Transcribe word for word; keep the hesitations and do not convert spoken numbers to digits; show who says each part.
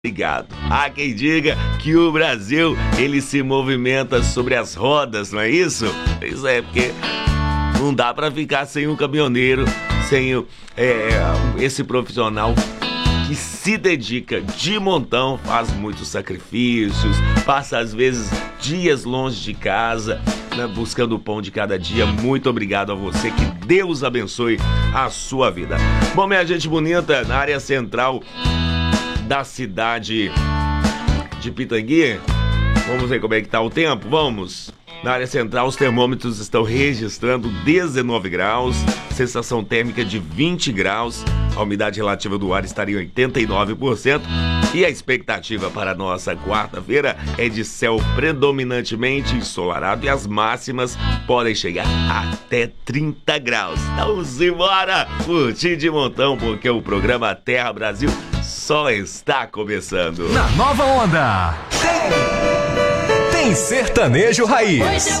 Speaker 1: Obrigado. Há quem diga que o Brasil, ele se movimenta sobre as rodas, não é isso? Isso é porque não dá para ficar sem um caminhoneiro, sem o, é, esse profissional que se dedica de montão, faz muitos sacrifícios, passa às vezes dias longe de casa, né, buscando o pão de cada dia. Muito obrigado a você, que Deus abençoe a sua vida. Bom, minha gente bonita, na área central da cidade de Pitangui, vamos ver como é que tá o tempo, vamos. Na área central, os termômetros estão registrando dezenove graus, sensação térmica de vinte graus, a umidade relativa do ar estaria em oitenta e nove por cento e a expectativa para a nossa quarta-feira é de céu predominantemente ensolarado e as máximas podem chegar até trinta graus. Então, simbora curtir de montão, porque o programa Terra Brasil só está começando.
Speaker 2: Na Nova Onda, tem, tem sertanejo raiz.